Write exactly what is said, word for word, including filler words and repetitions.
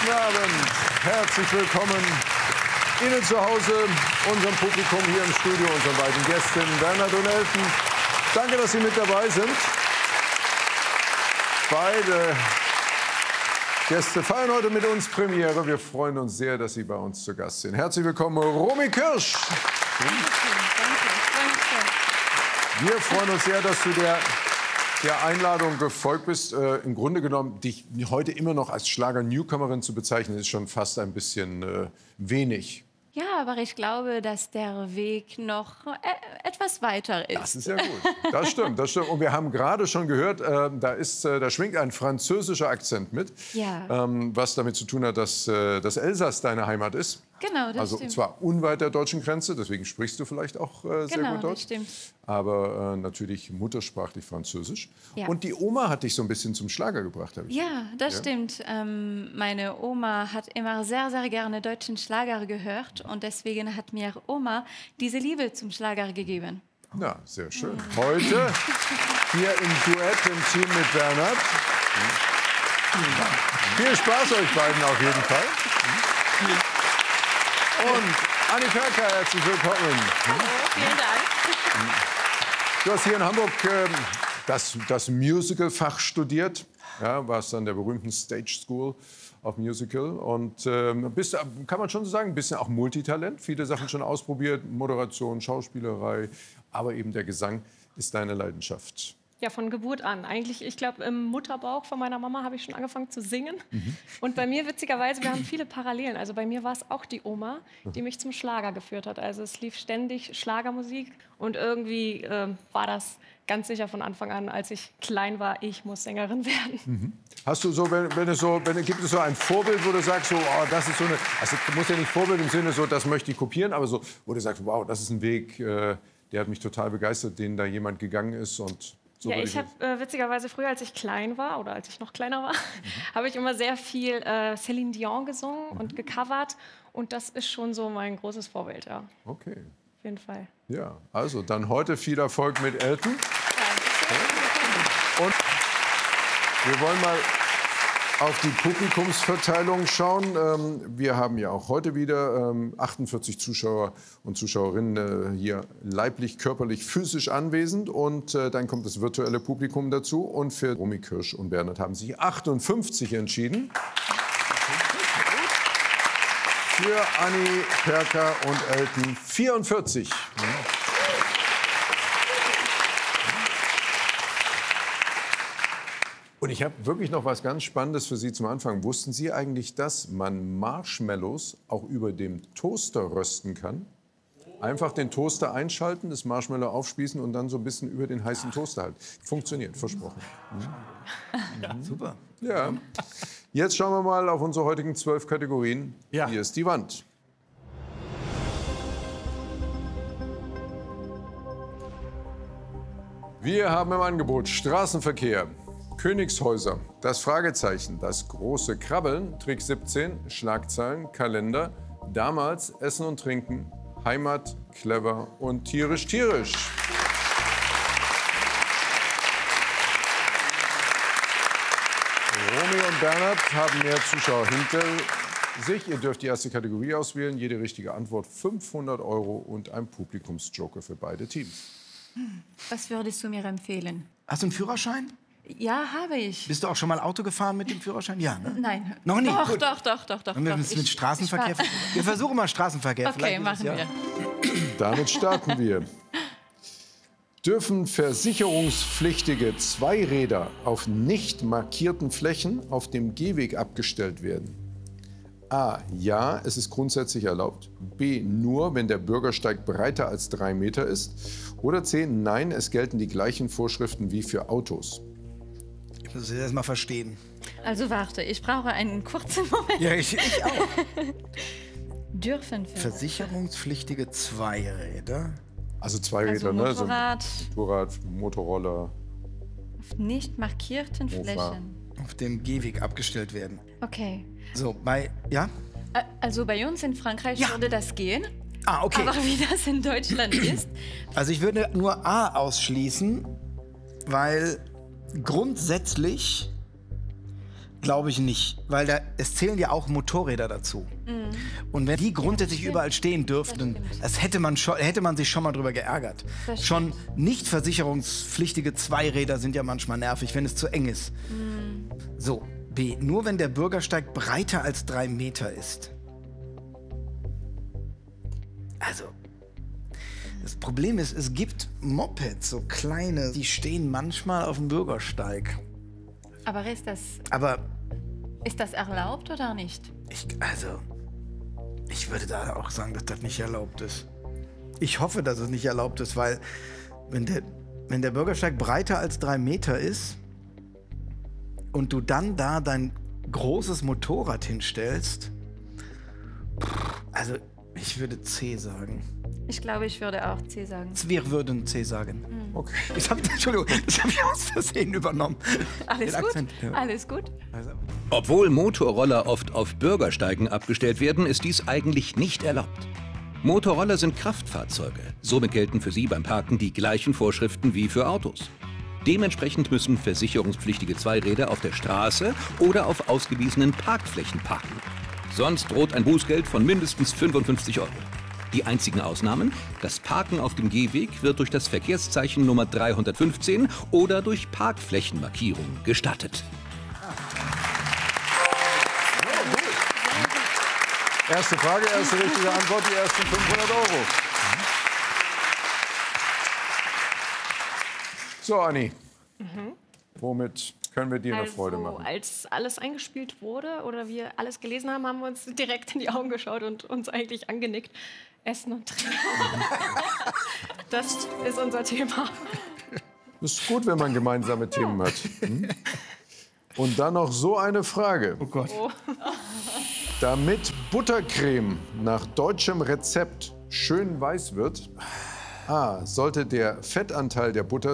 Guten Abend, herzlich willkommen Ihnen zu Hause, unserem Publikum hier im Studio, unseren beiden Gästen Bernhard und Elton. Danke, dass Sie mit dabei sind. Beide Gäste feiern heute mit uns Premiere. Wir freuen uns sehr, dass Sie bei uns zu Gast sind. Herzlich willkommen, Romy Kirsch. Wir freuen uns sehr, dass du der, der Einladung gefolgt bist. Äh, Im Grunde genommen, dich heute immer noch als Schlager-Newcomerin zu bezeichnen, ist schon fast ein bisschen äh, wenig. Ja, aber ich glaube, dass der Weg noch äh, etwas weiter ist. Das ist ja gut. Das stimmt, das stimmt. Und wir haben gerade schon gehört, äh, da, ist, äh, da schwingt ein französischer Akzent mit. Ja. Ähm, was damit zu tun hat, dass äh, das Elsass deine Heimat ist. Genau, das also stimmt. zwar unweit der deutschen Grenze, deswegen sprichst du vielleicht auch äh, sehr genau, gut Deutsch. Das stimmt. Aber äh, natürlich muttersprachlich Französisch. Ja. Und die Oma hat dich so ein bisschen zum Schlager gebracht, habe ich Ja, gehört. das Ja? stimmt. Ähm, meine Oma hat immer sehr, sehr gerne deutschen Schlager gehört. Und deswegen hat mir Oma diese Liebe zum Schlager gegeben. Na, sehr schön. Heute hier im Duett im Team mit Bernhard. Viel Spaß euch beiden auf jeden Fall. Und Anni Perka, herzlich willkommen. Hallo, vielen Dank. Du hast hier in Hamburg äh, das, das Musical-Fach studiert. Ja, warst an der berühmten Stage School of Musical. Und äh, bist, kann man schon so sagen, ein bisschen auch Multitalent. Viele Sachen schon ausprobiert. Moderation, Schauspielerei. Aber eben der Gesang ist deine Leidenschaft. Ja, von Geburt an. Eigentlich, ich glaube, im Mutterbauch von meiner Mama habe ich schon angefangen zu singen. Mhm. Und bei mir, witzigerweise, wir haben viele Parallelen. Also bei mir war es auch die Oma, die mich zum Schlager geführt hat. Also es lief ständig Schlagermusik. Und irgendwie äh, war das ganz sicher von Anfang an, als ich klein war, ich muss Sängerin werden. Mhm. Hast du so, wenn, wenn es so, wenn, gibt es so ein Vorbild, wo du sagst, so, oh, das ist so eine, also du musst ja nicht Vorbild im Sinne so, das möchte ich kopieren, aber so, wo du sagst, wow, das ist ein Weg, äh, der hat mich total begeistert, den da jemand gegangen ist und so. Ja, ich habe äh, witzigerweise früher, als ich klein war oder als ich noch kleiner war, mhm. habe ich immer sehr viel äh, Céline Dion gesungen mhm. und gecovert. Und das ist schon so mein großes Vorbild, ja. Okay. Auf jeden Fall. Ja, also dann heute viel Erfolg mit Elton. Ja, und wir wollen mal auf die Publikumsverteilung schauen. Wir haben ja auch heute wieder achtundvierzig Zuschauer und Zuschauerinnen hier leiblich, körperlich, physisch anwesend. Und dann kommt das virtuelle Publikum dazu. Und für Romy Kirsch und Bernhard haben sich achtundfünfzig entschieden. Für Anni Perka und Elton vierundvierzig. Und ich habe wirklich noch was ganz Spannendes für Sie zum Anfang. Wussten Sie eigentlich, dass man Marshmallows auch über dem Toaster rösten kann? Einfach den Toaster einschalten, das Marshmallow aufspießen und dann so ein bisschen über den heißen Toaster halten. Funktioniert, versprochen. Mhm. Ja, super. Ja. Jetzt schauen wir mal auf unsere heutigen zwölf Kategorien. Ja. Hier ist die Wand. Wir haben im Angebot Straßenverkehr, Königshäuser, das Fragezeichen, das große Krabbeln, Trick siebzehn, Schlagzeilen, Kalender, damals Essen und Trinken, Heimat, clever und tierisch, tierisch. Romy und Bernhard haben mehr Zuschauer hinter sich. Ihr dürft die erste Kategorie auswählen. Jede richtige Antwort fünfhundert Euro und ein Publikumsjoker für beide Teams. Was würdest du mir empfehlen? Hast du einen Führerschein? Ja, habe ich. Bist du auch schon mal Auto gefahren mit dem Führerschein? Ja, ne? Nein. Noch nicht? Doch, Gut. doch, doch, doch, doch. Und wir doch. müssen mit Ich- Straßenverkehr. ich Wir versuchen mal Straßenverkehr. Okay, Vielleicht ist machen es, ja. wir. Damit starten wir. Dürfen versicherungspflichtige Zweiräder auf nicht markierten Flächen auf dem Gehweg abgestellt werden? A. Ja, es ist grundsätzlich erlaubt. B. Nur, wenn der Bürgersteig breiter als drei Meter ist. Oder C. Nein, es gelten die gleichen Vorschriften wie für Autos. Ich muss das erst mal verstehen. Also warte, ich brauche einen kurzen Moment. Ja, ich, ich auch. Dürfen wir. Versicherungspflichtige Zweiräder. Also Zweiräder, Also ne? So Motorrad Motorrad, Motorroller. auf nicht markierten Mofa. Flächen. Auf dem Gehweg abgestellt werden. Okay. So, bei. Ja? Ä- Also bei uns in Frankreich Ja. würde das gehen. Ah, okay. Aber wie das in Deutschland ist, Also ich würde nur A ausschließen, weil grundsätzlich glaube ich nicht, weil da, es zählen ja auch Motorräder dazu. Mhm. Und wenn die grundsätzlich stimmt. überall stehen dürften, Das stimmt. das hätte man, schon, hätte man sich schon mal drüber geärgert. Das Schon nicht versicherungspflichtige Zweiräder sind ja manchmal nervig, wenn es zu eng ist. Mhm. So, B. Nur wenn der Bürgersteig breiter als drei Meter ist. Also, das Problem ist, es gibt Mopeds, so kleine, die stehen manchmal auf dem Bürgersteig. Aber ist das, Aber ist das erlaubt oder nicht? ich, also, ich würde da auch sagen, dass das nicht erlaubt ist. Ich hoffe, dass es nicht erlaubt ist, weil wenn der, wenn der Bürgersteig breiter als drei Meter ist und du dann da dein großes Motorrad hinstellst, pff, also ich würde C sagen. Ich glaube, ich würde auch C sagen. Wir würden C sagen. Okay. Ich hab, Entschuldigung, das habe ich aus Versehen übernommen. Alles Den gut? Akzent, ja. Alles gut? Also, Obwohl Motorroller oft auf Bürgersteigen abgestellt werden, ist dies eigentlich nicht erlaubt. Motorroller sind Kraftfahrzeuge. Somit gelten für sie beim Parken die gleichen Vorschriften wie für Autos. Dementsprechend müssen versicherungspflichtige Zweiräder auf der Straße oder auf ausgewiesenen Parkflächen parken. Sonst droht ein Bußgeld von mindestens fünfundfünfzig Euro. Die einzigen Ausnahmen: Das Parken auf dem Gehweg wird durch das Verkehrszeichen Nummer dreihundertfünfzehn oder durch Parkflächenmarkierung gestattet. Erste Frage, erste richtige Antwort, die ersten fünfhundert Euro. So, Anni, womit können wir dir eine Freude Also, machen? als alles eingespielt wurde oder wir alles gelesen haben, haben wir uns direkt in die Augen geschaut und uns eigentlich angenickt. Essen und Trinken. Das ist unser Thema. Es ist gut, wenn man gemeinsame Themen hat. Hm? Und dann noch so eine Frage. oh Gott. Damit Buttercreme nach deutschem Rezept schön weiß wird, A, sollte der Fettanteil der Butter